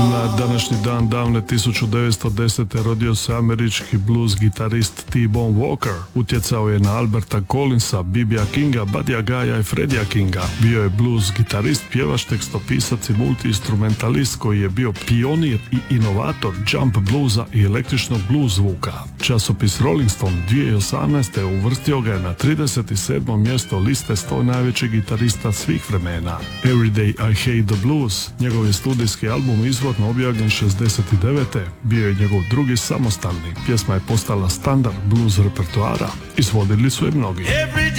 Na današnji dan davne 1910. rodio se američki blues gitarist T-Bone Walker. Utjecao je na Alberta Collinsa, B.B.a Kinga, Buddyja Guyea i Freddija Kinga. Bio je blues gitarist, pjevač, tekstopisac i multi-instrumentalist koji je bio pionir i inovator jump bluesa i električnog blues zvuka. Časopis Rolling Stone 2018. uvrstio ga je na 37. mjesto liste 100 najvećih gitarista svih vremena. Everyday I Hate the Blues, njegov je studijski album izvorno objavljen 69. Bio je njegov drugi samostalni. Pjesma je postala standard blues repertoara. Izvodili su je mnogi.